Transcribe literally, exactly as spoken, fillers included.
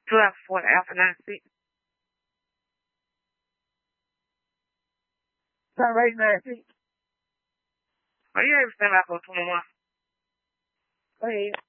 Two Alpha Four Alpha Nine Six. Sunrise nine six. Are you able to stand by for twenty-one? Go ahead.